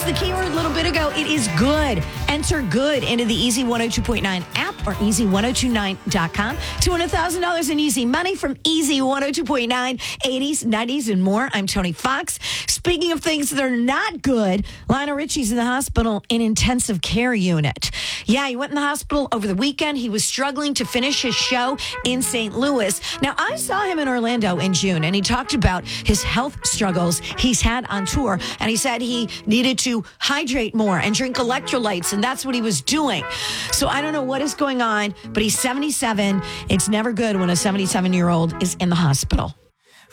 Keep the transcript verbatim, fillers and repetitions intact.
the keyword a little bit ago. It is good. Enter good into the Easy one oh two point nine app or easy one oh two nine dot com to win one thousand dollars in easy money from Easy one oh two point nine, eighties, nineties, and more. I'm Tony Fox. Speaking of things that are not good, Lionel Richie's in the hospital in intensive care unit. Yeah, he went in the hospital over the weekend. He was struggling to finish his show in Saint Louis. Now, I saw him in Orlando in June, and he talked about his health struggles he's had on tour, and he said he needed to hydrate more and drink electrolytes, and that's what he was doing. So I don't know what is going on, but he's seventy-seven. It's never good when a seventy-seven-year-old is in the hospital.